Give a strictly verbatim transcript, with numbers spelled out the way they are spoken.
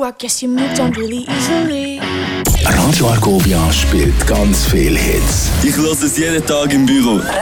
I guess you moved on really easily. Radio Argovia spielt ganz viel Hits. Ich höre es jeden Tag im Büro.